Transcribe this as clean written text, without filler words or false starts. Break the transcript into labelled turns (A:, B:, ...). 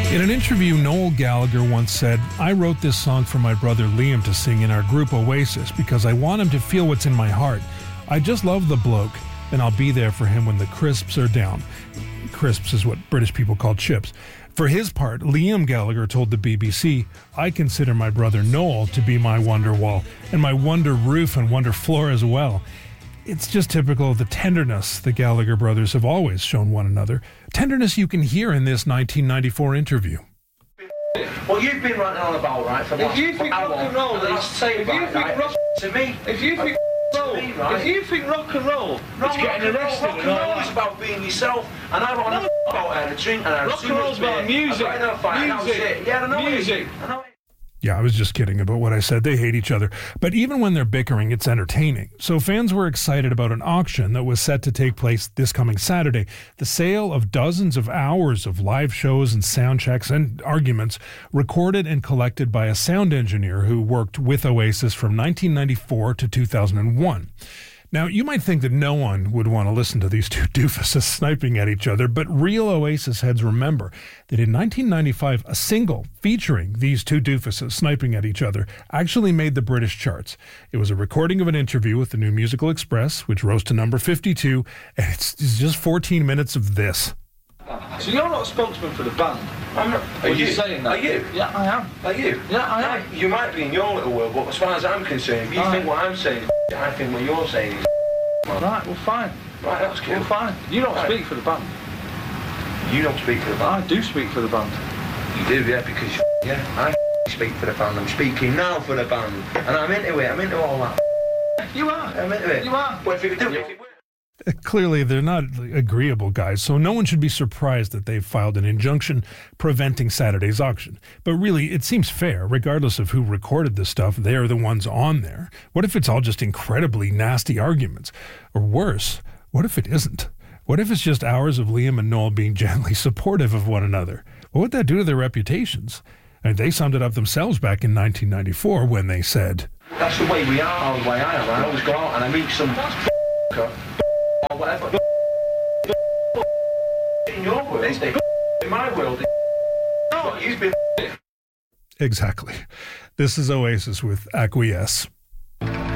A: In an interview, Noel Gallagher once said, "I wrote this song for my brother Liam to sing in our group Oasis because I want him to feel what's in my heart. I just love the bloke, and I'll be there for him when the crisps are down." Crisps is what British people call chips. For his part, Liam Gallagher told the BBC, "I consider my brother Noel to be my wonder wall, and my wonder roof and wonder floor as well." It's just typical of the tenderness the Gallagher brothers have always shown one another. Tenderness you can hear in this 1994 interview.
B: Well, you've been ranting on about, right, for
C: if you think rock and roll is...
B: If you think rock to me...
C: If you think if you think rock and roll, it's getting arrested.
B: Rock and roll is about being yourself, and I want to about having a drink and having
C: rock and roll's about music.
B: Music. Yeah, I know music.
A: Yeah, I was just kidding about what I said. They hate each other. But even when they're bickering, it's entertaining. So fans were excited about an auction that was set to take place this coming Saturday. The sale of dozens of hours of live shows and sound checks and arguments recorded and collected by a sound engineer who worked with Oasis from 1994 to 2001. Now, you might think that no one would want to listen to these two doofuses sniping at each other, but real Oasis heads remember that in 1995, a single featuring these two doofuses sniping at each other actually made the British charts. It was a recording of an interview with the New Musical Express, which rose to number 52, and it's just 14 minutes of this.
C: So you're not a spokesman for the band?
B: I'm not.
C: Are you saying that?
B: Are you?
C: Yeah, I am.
B: Are you?
C: Yeah, I am.
B: You might be in your little world, but as far as I'm concerned, if you think what I'm saying is I think what you're saying is
C: Right, well fine.
B: Right, that's cool.
C: Well fine. You don't speak for the band.
B: You don't speak for the band?
C: I do speak for the band.
B: You do, yeah, because I speak for the band. I'm speaking now for the band. And I'm into it. I'm into all that.
C: You are.
B: I'm into it.
C: You are.
B: Well, if you do it...
A: Clearly, they're not agreeable guys, so no one should be surprised that they've filed an injunction preventing Saturday's auction. But really, it seems fair. Regardless of who recorded this stuff, they're the ones on there. What if it's all just incredibly nasty arguments? Or worse, what if it isn't? What if it's just hours of Liam and Noel being gently supportive of one another? What would that do to their reputations? I mean, they summed it up themselves back in 1994 when they said,
B: "That's the way we are, or the way I am. I always go out and I meet some or whatever. In your world, in my world, what you've been..."
A: Exactly. This is Oasis with Acquiesce.